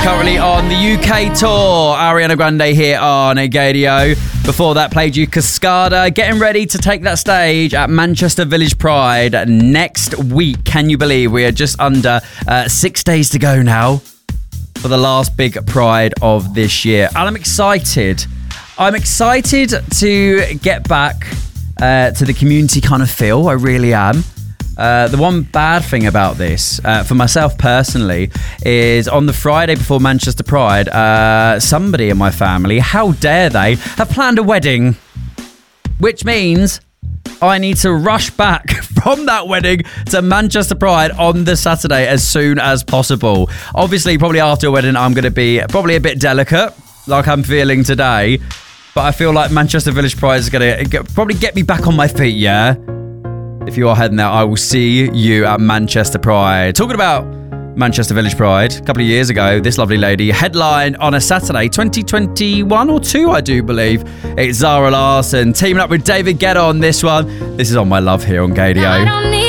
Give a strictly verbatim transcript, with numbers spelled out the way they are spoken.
Currently on the U K tour, Ariana Grande here on Gadio. Before that, played you Cascada, getting ready to take that stage at Manchester Village Pride next week. Can you believe we are just under uh, six days to go now for the last big Pride of this year? And I'm excited. I'm excited to get back uh, to the community kind of feel. I really am. Uh, the one bad thing about this, uh, for myself personally, is on the Friday before Manchester Pride, uh, somebody in my family, how dare they, have planned a wedding. Which means I need to rush back from that wedding to Manchester Pride on the Saturday as soon as possible. Obviously, probably after a wedding, I'm going to be probably a bit delicate, like I'm feeling today. But I feel like Manchester Village Pride is going to probably get me back on my feet, yeah? If you are heading there, I will see you at Manchester Pride. Talking about Manchester Village Pride, a couple of years ago, this lovely lady headlined on a Saturday, twenty twenty-one or two, I do believe. It's Zara Larsson teaming up with David Guetta on this one. This is On My Love here on Gadio.